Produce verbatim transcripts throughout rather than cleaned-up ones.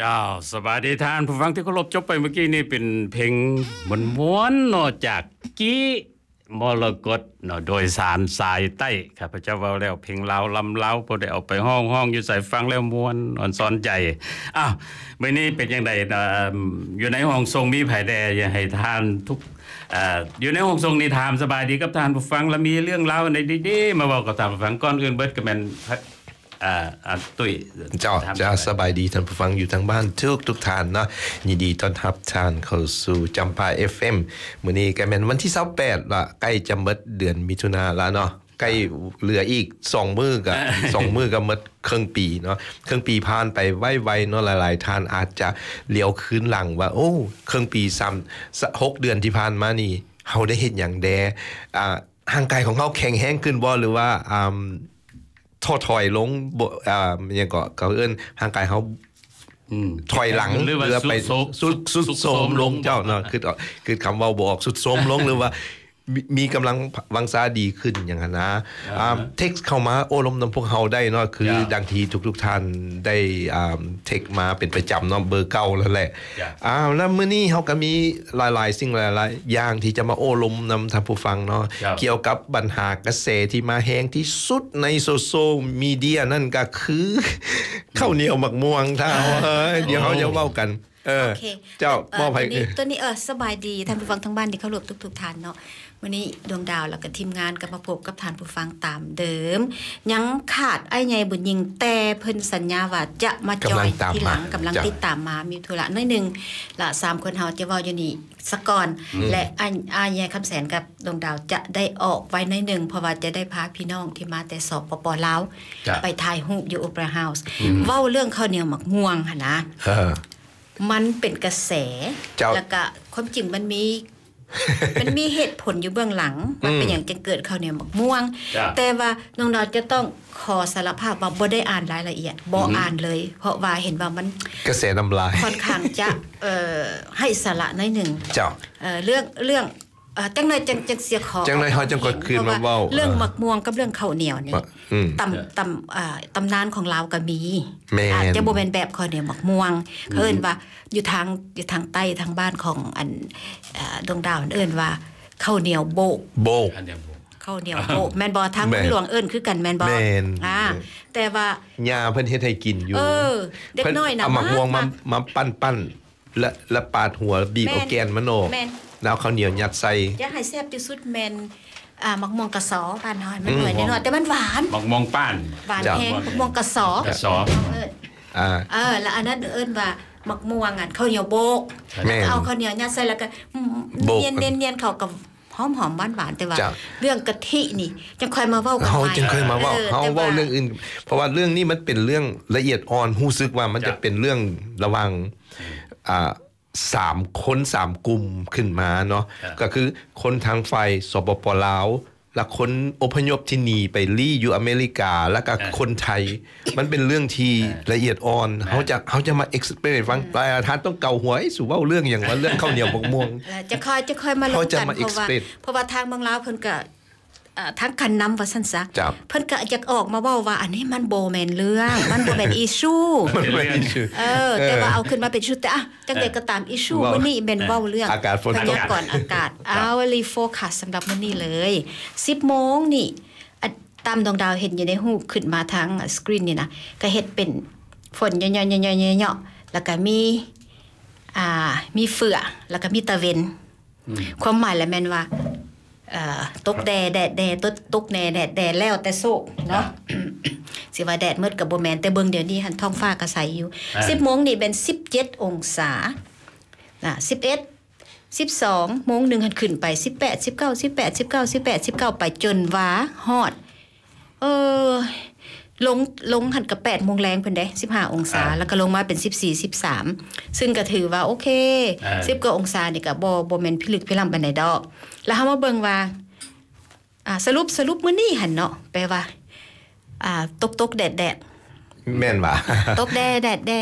จ้าสวัสดีท่านผู้ฟังที่เคารพจบไปเมื่อกี้นี่เป็นเพลงม้วนๆเนาะจากกี้มรกตเนาะโดยสารสายใต้ข้าพเจ้าเว้าแล้วเพลงลาวลำลาวพอได้เอาไปห้องๆอยู่ใส่ฟังแล้วม่วนอ่อนซ้อนใจอ้าวมื้อนี้เป็นจังได๋อยู่ในห้องทรงมีไผแดอย่าให้ท่านทุกอ่าอยู่ในห้องทรงนี่ถามสบายดีกับท่านผู้ฟังแล้วมีเรื่องราวอันใดดีๆมาเว้ากับท่านผู้ฟังก่อนอื่นเบิดก็แม่นอ่าอ่าตุ้ยเจ้าจะสบายดีท่านผู้ฟังอยู่ทางบ้านทุกทุกท่านเนาะยินดีต้อนรับท่านเข้าสู่จำปา เอฟ เอ็ม มื้อนี้ก็แม่นวันที่ยี่สิบแปดละใกล้จะหมดเดือนมิถุนายนแล้วเนาะใกล้เหลืออีกสองมื้อก็ สองมื้อก็หมดครึ่งปีเนาะครึ่งปีผ่านไปไวๆเนาะหลายๆท่านอาจจะเลี้ยวคืนหลังว่าโอ้ครึ่งปีซ้ำหกเดือนที่ผ่านมานี่เฮาได้เฮ็ดหยังแดอ่าร่างกายของเฮาแข็งแรงขึ้นบ่หรือว่าอ่าถอถอยลงบ่อ่ายังก็เขาเอิ้นร่างกายเฮาถอยหลังหรือว่าไปสุดสุดโทรมลงเจ้าเนาะคือคือคำเว้าบ่ออกสุดโทรมลงหรือว่ามีกำลังวังษาดีขึ้นอย่างนั้นนะอ่าเท็กซ์เข้ามาโอ้ลมนำพวกเฮาได้เนาะคือดังทีทุกๆท่านได้อ่าเท็กมาเป็นประจำเนาะเบอร์เก่าแล้วแหละอ้าวแล้วมื้อนี้เฮาก็มีหลายๆสิ่งหลายๆอย่างที่จะมาโอ้ลมนำท่านผู้ฟังเนาะเกี่ยวกับปัญหากระแสที่มาแฮงที่สุดในโซเชียลมีเดียนั่นก็คือข้าวเหนียวหมักม่วงถ้าเอ้ยเดี๋ยวเฮาจะเว้ากันเออเจ้ามอบให้ตัวนี้เออสบายดีท่านผู้ฟังทั้งบ้านที่เคารพทุกๆท่านเนาะวันนี้ดวงดาวแล้วก็ทีมงานก็มาพบกับท่านผู้ฟังตามเดิมยังขาดไอ้ใหญ่บุญยิงแต่เพิ่นสัญญาว่าจะมาจอยทีหลังกำลังติดตามมามีธุระน้อยนึงละสามคนเฮาจะเว้าอยู่นี่สักก่อนและอ้ายใหญ่คำแสนกับดวงดาวจะได้ออกไว้น้อยนึงเพราะว่าจะได้พาพี่น้องที่มาแต่สปป.ลาวไปถ่ายรูปอยู่โอเปร่าเฮาส์เว้าเรื่องข้าวเหนียวหมักม่วงหั่นนะมันเป็นกระแสแล้วก็ความจริงมันมีมันมีเหตุผลอยู่เบื้องหลังมันเป็นอย่างจะเกิดข้าวเหนียวหมักม่วงแต่ว่าน้องดาวจะต้องขอสารภาพว่าบ่ได้อ่านรายละเอียดบ่อ่านเลยเพราะว่าเห็นว่ามันกระแสน้ำลายค่อนข้างจะเอ่อให้สาระน้อยนึงเจ้าเอ่อเรื่องเรื่องเอ่อจังได๋จังจังเสียขอจังได๋เฮาจังกดคืนมาเว้าเรื่องหมักม่วงกับเรื่องข้าวเหนียวนี่ตำตำอ่าตำนานของลาวก็มีอาจจะบ่แม่นแบบข้าวเหนียวหมักม่วงเอิ้นว่าอยู่ทางอยู่ทางใต้ทางบ้านของอันเอ่อดวงดาวเอิ้นว่าข้าวเหนียวโบกโบกข้าวเหนียวโบกแม่นบ่ทางหลวงเอิ้นคือกันแม่นบ่อ่าแต่ว่าย่าเพิ่นเฮ็ดให้กินอยู่เออเด็กน้อยน่ะเอาหมักม่วงมามาปั้นๆและและปาดหัวบีบเอาแกนมันออกแล้วข้าวเหนียวยัดใส่อยากให้แซ่บที่สุดแม่นอ่าหมักม่วงกะสอบ้านเฮามันหน่อยน้อยๆแต่มันหวานหมักม่วงป้านหวานแฮงหมักม่วงกะสอกะสอเอออ่าเออแล้วอันนั้นเอิ้นว่าหมักม่วงอ่ะข้าวเหนียวโบกเอาข้าวเหนียวยัดใส่แล้วก็เนียนๆๆเข้ากับหอมๆหวานๆแต่ว่าเรื่องกะทินี่จังค่อยมาเว้ากันใหม่เฮาจังค่อยมาเว้าเฮาเว้าเรื่องอื่นเพราะว่าเรื่องนี้มันเป็นเรื่องละเอียดอ่อนรู้สึกว่ามันจะเป็นเรื่องระหว่างอ่าสามคนสามกลุ่มขึ้นมาเนาะก็คือคนทางฝ่ายสปป.ลาวและคนอพยพที่หนีไปลี่อยู่อเมริกาแล้วก็คนไทยมันเป็นเรื่องที่ละเอียดอ่อนเฮาจะเฮาจะมาเอ็กซ์เพรียนฟังปลายท่านต้องเกาหัวให้สู่เว้าเรื่องอย่างว่าเรื่องข้าวเหนียวมะม่วงจะค่อยจะค่อยมาลงกันเพราะว่าเพราะว่าทางเมืองลาวเพิ่นก็อ่าทางคันนำว่าซั่นซะเพิ่นก็อยากออกมาเว้าว่าอันนี้มันบ่แม่นเรื่องมันบ่แม่นอิชชูมันบ่แม่นอิชชูเออแต่ว่าเอาขึ้นมาเป็นอิชชูแต่อ่ะจังได๋ก็ตามอิชชูมื้อนี้แม่นเว้าเรื่องอากาศฝนพยากรณ์อากาศ hourly forecast สำหรับมื้อนี้เลยสิบโมงนี่ตามดวงดาวเห็นอยู่ในรูปขึ้นมาทางสกรีนนี่นะก็เฮ็ดเป็นฝนย่อยๆๆๆแล้วก็มีอ่ามีเฟือแล้วก็มีตะเวนความหมายแล้วแม่นว่าเอ่อตกแดดแดดแดดตกตกแน่แดดแดดแล้วแต่โซกเนาะสิว่าแดดมืดก็บ่แม่นแต่เบิ่งเดี๋ยวนี้หันท้องฟ้าก็ใสอยู่สิบโมงนี่เป็นสิบเจ็ดองศาน่ะสิบเอ็ด สิบสองโมงนึงหันขึ้นไปสิบแปด สิบเก้า สิบแปด สิบเก้า สิบแปด สิบเก้าไปจนว่าฮอดเออลงลงหันกับแปดโมงแรงเพิ่นเด้สิบห้าองศาแล้วก็ลงมาเป็นสิบสี่ สิบสามซึ่งก็ถือว่าโอเคสิบกว่าองศานี่ก็บ่บ่แม่นพิลึกพิลั่นปานใดดอกแล้วเฮามาเบิ่งว่าอ่าสรุปสรุปมื้อนี้หั่นเนาะแปลว่าอ่าตกๆแดดๆแม่นบ่ตกแดดแดดแด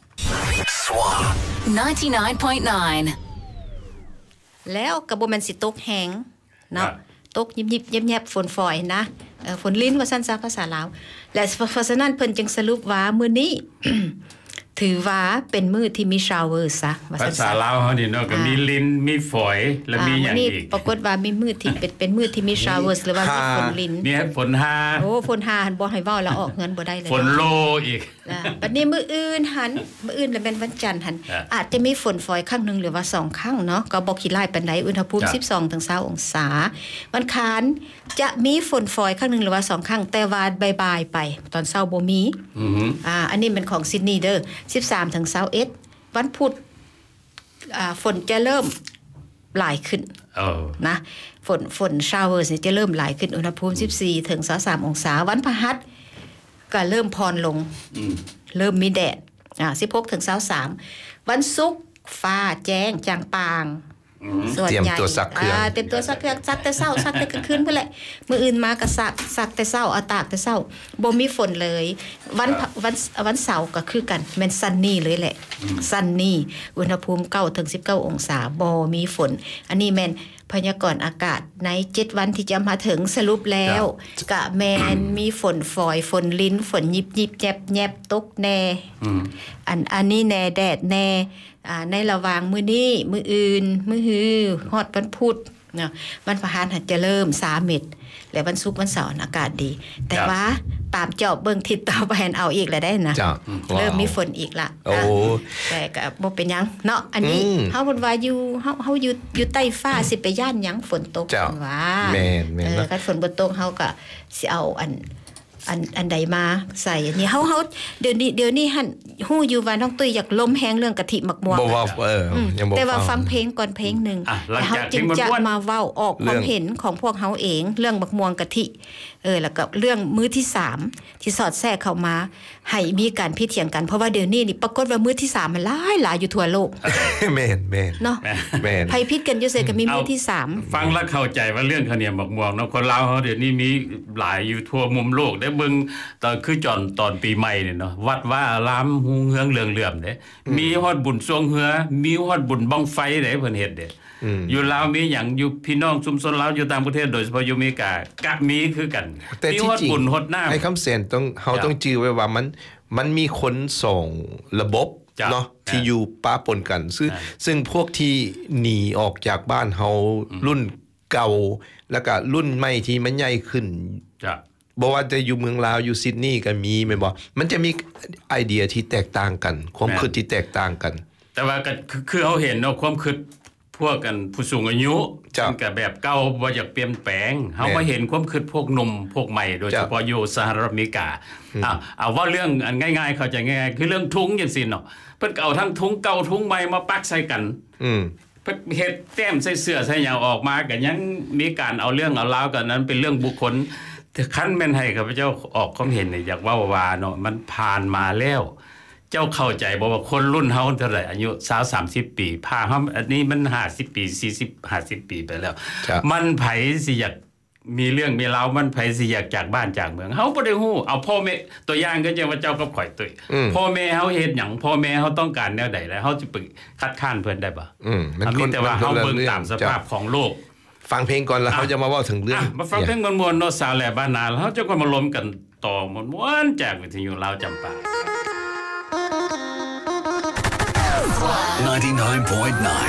ninety-nine point nine แล้วก็บ่แม่นสิตกแฮงเนาะตกยิบๆแยบๆฝนฝอยนะเอ่อฝนลิ้นว่าซั่นซะภาษาลาวและเพราะฉะนั้นเพิ่นจึงสรุปว่ามื้อนี้ถือว่าเป็นมื้อที่มี shower ซะว่าภาซั่นษาลาวเฮานี่เนาะก็มีลิ้นมีฝอยและมีหยังนี่อีกปรากฏว่ามีมื้อที่เป็นเป็นมื้อที่มี shower หรือว่ามีฝนลิ้นมีฝนหาโอ้ฝนหาหันบ่ให้เว้าแล้วออกเงินบ่ได้เลยฝนโลอีกนะบัดนี้มื้ออื่นหันมื้ออื่นแล้วเป็นวันจันทร์หันอ่ะอาจจะมีฝนฝอยครั้งหนึงหรือว่าสองครั้งเนาะก็บ่ขี้ร้ายปานใดอุณหภูมิจ้ะสิบสองถึงยี่สิบองศาวันคารจะมีฝนฝอยครั้งหนึงหรือว่าสองครั้งแต่ว่าบ่ายๆไปตอนเช้าบ่มีอือหืออ่าอันนี้เป็นของซิดนีย์เด้อสิบสามถึงยี่สิบเอ็ดวันพุธอ่าฝนจะเริ่มหลายขึ้นเออนะฝนฝนชาวเวอร์เนี่ยจะเริ่มหลายขึ้นอุณหภูมิสิบสี่ถึงยี่สิบสามองศาวันพฤหัสก็เริ่มพรลงอืมเริ่มมีแดดอ่าสิบหกถึงยี่สิบสามวันศุกร์ฟ้าแจ้งจางปางส่วนเตรียมใหญ่ตัวซักเครื่องาเตรียมตัวซักเครื่องซักแต่เช้าซักแต่กลางคืนพุ่นแหละมื้ออื่นมาก็ซักซักแต่เช้าเอาตากแต่เช้าบ่มีฝนเลย วันวันวันเสาร์ก็คือกันแม่นซันนี่เลยแหละซันนี่อุณหภูมิเก้าถึงสิบเก้าองศาบ่มีฝน อันนี้แม่นพยากรณ์อากาศในเจ็ดวันที่จะมาถึงสรุปแล้วกะแม่นมีฝนฝอยฝนลิ้นฝนยิบยิบแยบแยบตกแน่อืมอันอันนี้แน่แดดแน่อ่าในระหว่างมื้อนี้มื้ออื่นมื้อฮือฮอดวันพุธเนาะวันพฤหัสจะเริ่มสามเม็ดและวันศุกร์วันเสาร์อากาศดี แต่ว่าตามเจอบเบิ่งทิศต่อไปอันเอาอีกแล้วได้นะจ้ะเริ่มว้าวมีฝนอีกละโอ้อ่ะแต่ก็บ่เป็นหยังเนาะอันนี้อืมเฮาบ่ว่าอยู่เฮาเฮาอยู่อยู่ใต้ฟ้าสิไปย่านหยังฝนตกจ้ะว่าแม่นแม่นเออเนาะคันฝนบ่ตกเฮาก็สิเอาอันอันอันใดมาใส่อันนี้เฮาเฮาเดี๋ยวนี้เดี๋ยวนี้หั่นฮู้อยู่ว่าน้องตุ้ยอยากล้มแฮงเรื่องกะทิหมักม่วงบ่ว่าเอออมยังบ่แต่ว่าฟังเพลงก่อนเพลงหนึงอ่ะหลังแล้วเฮาจากจึงเพลงจะม่วนมาเว้าออกความเห็นของพวกเฮาเองเรื่องหมักม่วงกะทิเออแล้วก็เรื่องมื้อที่สามที่สอดแทรกเข้ามาให้มีการพิเถียงกันเพราะว่าเดี๋ยวนี้นี่ปรากฏว่ามื้อที่สามมันหลายหลายอยู่ทั่วโลกแม่นแม่นเนาะแม่นไผพิษกันอยู่เสยก็มีมื้อที่สามฟังแล้วเข้าใจว่าเรื่องข้าวเหนียวหมกม่วงเนาะคนลาวเขาเดี๋ยวนี้มีหลายอยู่ทั่วมุมโลกได้เบิ่งตอนคือจอนตอนปีใหม่เนี่ยเนาะวัดว่าอารามฮูเฮืองเหลืองเหลื่อมเด้มีฮอดบุญสวงเฮือมีฮอดบุญบังไฟเด้เพิ่นเฮ็ดเด้อยู่ลาวมีหยังอยู่พี่น้องชุมชนลาวอยู่ต่างประเทศโดยเฉพาะอยู่อเมริกากะมีคือกันแต่มีที่ฮอดจริงบุญฮอดน้ำให้คำเสนต้องเฮาจ้ะต้องจื้อไว้ว่ามันมันมีคนส่งระบบจ้ะเนาะที่อ่ะอยู่ป้าปนกันซึ่งอ่ะซึ่งพวกที่หนีออกจากบ้านเฮารุ่นเก่า แล้วก็รุ่นใหม่ที่มันใหญ่ขึ้นจ้ะบ่ว่าจะอยู่เมืองลาวอยู่ซิดนีย์ก็มีแม่นบ่มันจะมีไอเดียที่แตกต่างกัน ความแม่นคิดที่แตกต่างกันแต่ว่าก็คือคือเขาเห็นเนาะความคิดพวกกันผู้สูงอายุจ้ะมันก็แบบเก่าบ่อยากเปลี่ยนแปลงเฮาแม่นมาเห็นความคิดพวกหนุ่มพวกใหม่โดยจ้ะเฉพาะอยู่สหรัฐอเมริกาอ่ะเอาว่าเรื่องอันง่ายๆเข้าใจง่ายๆคือเรื่องทุงจังซี่เนาะเพิ่นก็เอาทั้งทุงเก่าทุงใหม่มาปักใส่กันอืมเพิ่นเฮ็ดแต้มใส่เสื้อใส่หยังออกมาก็ยังมีการเอาเรื่องเอาราวกันนั้นเป็นเรื่องบุคคลแต่คันแม่นให้ข้าพเจ้าออกความเห็นนี่อยากเว้าว่าเนาะมันผ่านมาแล้ว เจ้าเข้าใจบ่ว่าคนรุ่นเฮาเท่าไหร่อายุยี่สิบ สามสิบปีพาเฮาอันนี้มันห้าสิบปีสี่สิบ ห้าสิบปีไปแล้วครับมันไผสิอยากมีเรื่องมีราวมันไผสิอยากจากบ้านจากเมืองเฮาบ่ได้ฮู้เอาพ่อแม่ตัวอย่างก็จังว่าเจ้ากับข่อยตุ้ยอืมพ่อแม่เฮาเฮ็ดหยังพ่อแม่เฮาต้องการแนวใดแล้วเฮาสิไปคัดค้านเพิ่นได้บ่อืมมันอันคนี้นแต่ว่ามันคเฮานละเบิ่งรื่องตามสจ้ะภาพของโลกฟังเพลงก่อนแล้วอ่ะเขาจะมาเว้าถึงเรื่องอ่ะมาฟังเพลงมวนๆเนาะสาวแหล่บ้านนาแล้วเฮาจะก็มาล้มกันต่อม่วนๆจากวิทยุลาวจำปา ninety-nine point nine